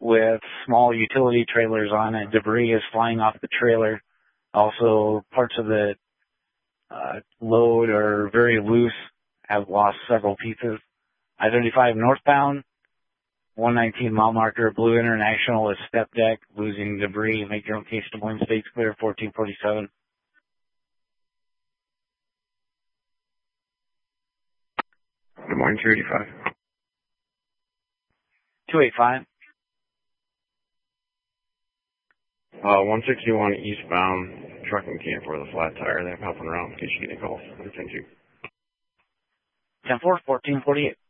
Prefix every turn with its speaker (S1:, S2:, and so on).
S1: with small utility trailers on it. Debris is flying off the trailer. Also, parts of the load are very loose, have lost several pieces. I-35 northbound, 119 mile marker, Blue International is step deck, losing debris. Make your own case to Moines State's clear, 1447.
S2: Good morning, 285.
S1: 285.
S2: 161 eastbound, trucking camp with a flat tire. They're popping around in case you get any calls. 10-2.
S1: 10-4, 1448.